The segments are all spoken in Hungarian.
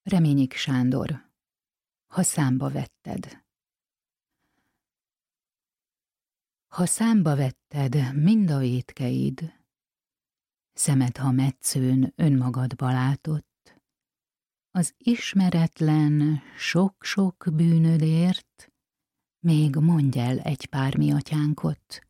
Reményik Sándor. Ha számba vetted. Ha számba vetted mind a vétkeid, szemed, ha metszőn önmagadba látott, az ismeretlen sok-sok bűnödért még mondj el egy pár mi atyánkot.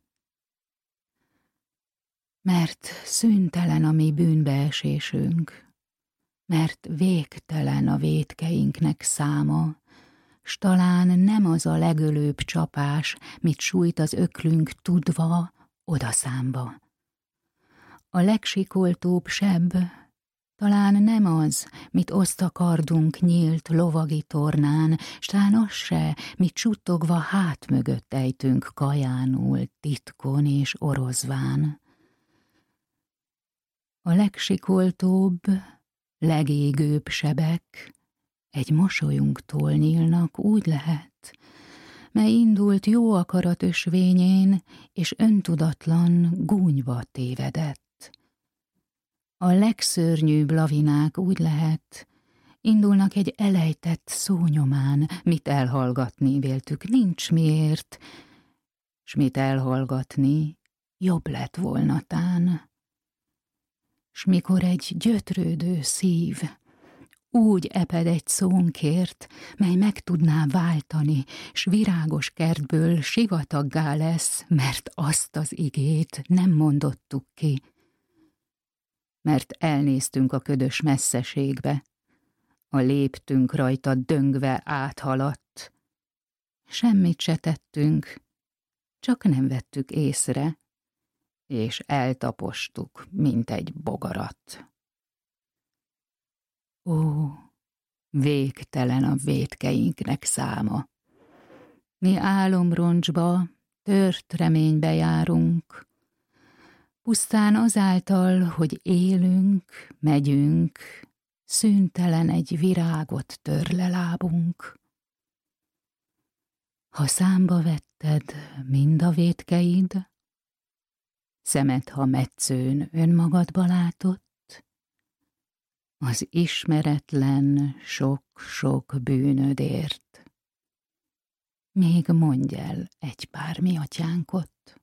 Mert szüntelen a mi bűnbeesésünk, mert végtelen a vétkeinknek száma, s talán nem az a legölőbb csapás, mit sújt az öklünk tudva odaszámba. A legsikoltóbb seb talán nem az, mit oszt a kardunk nyílt lovagi tornán, s talán az se, mit suttogva hát mögött ejtünk kajánul, titkon és orozván. A legsikoltóbb, legégőbb sebek egy mosolyunktól nyílnak, úgy lehet, mely indult jó akarat ösvényén, és öntudatlan gúnyba tévedett. A legszörnyűbb lavinák, úgy lehet, indulnak egy elejtett szónyomán, mit elhallgatni véltük nincs miért, s mit elhallgatni jobb lett volna tán. S mikor egy gyötrődő szív úgy eped egy szónkért, mely meg tudná váltani, s virágos kertből sivataggá lesz, mert azt az igét nem mondottuk ki. Mert elnéztünk a ködös messzeségbe, a léptünk rajta döngve áthaladt. Semmit se tettünk, csak nem vettük észre, és eltapostuk, mint egy bogarat. Ó, végtelen a vétkeinknek száma. Mi álomroncsba, tört reménybe járunk, pusztán azáltal, hogy élünk, megyünk, szüntelen egy virágot tör le lábunk. Ha számba vetted mind a vétkeid, szemed, ha metszőn önmagadba látott, az ismeretlen sok-sok bűnödért még mondj el egy pár mi atyánkot.